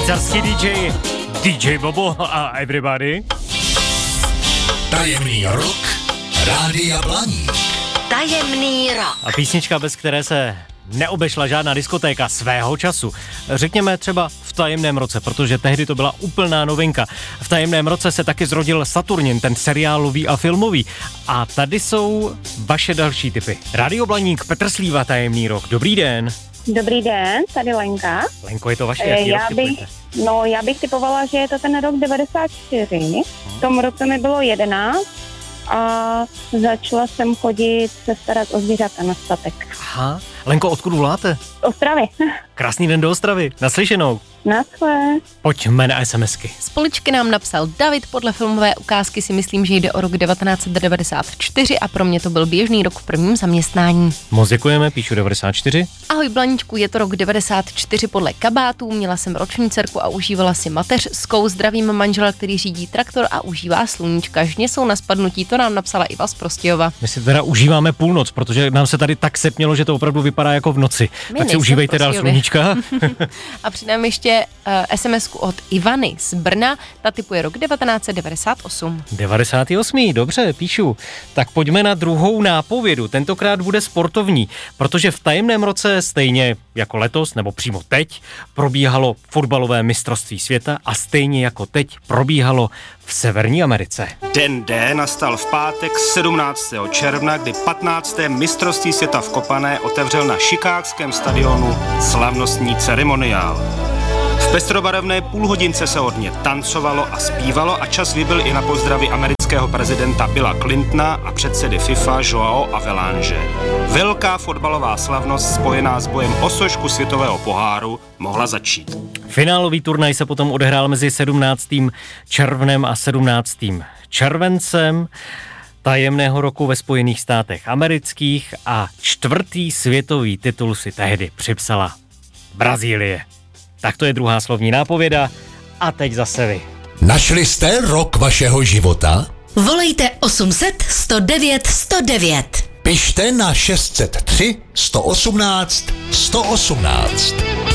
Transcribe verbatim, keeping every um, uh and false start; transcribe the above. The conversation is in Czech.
Švýcarský dý džej, dý džej Bobo a everybody. Tajemný rok Rádia Blaník. Tajemný rok. A písnička, bez které se neobešla žádná diskotéka svého času. Řekněme třeba v Tajemném roce, protože tehdy to byla úplná novinka. V Tajemném roce se taky zrodil Saturnin, ten seriálový a filmový. A tady jsou vaše další tipy. Rádio Blaník, Petr Slíva, Tajemný rok. Dobrý den. Dobrý den, tady Lenka. Lenko, je to vaše, jaký já rok bych, typujete? No, já bych typovala, že je to ten rok devadesát čtyři. V tom roce mi bylo jedenáct a začala jsem chodit se starat o zvířata na statek. Aha. Lenko, odkud voláte? Ostravy. Krásný den do Ostravy. Naslyšenou. Naschle. Pojďme na SMSky. Z poličky nám napsal David, podle filmové ukázky si myslím, že jde o rok devatenáct set devadesát čtyři a pro mě to byl běžný rok v prvním zaměstnání. Moc děkujeme, píšu devadesát čtyři. Ahoj Blaníčku, je to rok devadesát čtyři podle kabátů, měla jsem roční dcerku a užívala si mateřskou, zdravím manžela, který řídí traktor a užívá sluníčka, žně jsou na spadnutí, to nám napsala Iva z Prostějova. My si teda užíváme půlnoc, protože nám se tady tak sepnělo, že to opravdu vypadá jako v noci. My tak si užívejte dál sluníčka. A přidám ještě uh, SMSku od Ivany z Brna, ta typuje rok devatenáct set devadesát osm. devadesát osm, dobře, píšu. Tak pojďme na druhou nápovědu. Tentokrát bude sportovní, protože v Tajemném roce stejně jako letos, nebo přímo teď, probíhalo fotbalové mistrovství světa a stejně jako teď probíhalo v Severní Americe. Den D nastal v pátek sedmnáctého června, kdy patnácté mistrovství světa v kopané otevřel na chicagském stadionu slavnostní ceremoniál. V pestrobarevné půlhodince se hodně tancovalo a zpívalo a čas vybil i na pozdravy amerického prezidenta Billa Clintona a předsedy FIFA Joao Avelange. Velká fotbalová slavnost spojená s bojem o sošku světového poháru mohla začít. Finálový turnaj se potom odehrál mezi sedmnáctým červnem a sedmnáctým červencem Tajemného roku ve Spojených státech amerických a čtvrtý světový titul si tehdy připsala Brazílie. Tak to je druhá slovní nápověda a teď zase vy. Našli jste rok vašeho života? Volejte osm set sto devět sto devět. Pište na šest set tři sto osmnáct sto osmnáct.